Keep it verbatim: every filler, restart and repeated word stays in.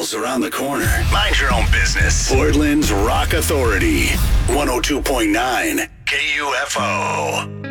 Miles around the corner. Mind your own business. Portland's Rock Authority. one oh two point nine K U F O.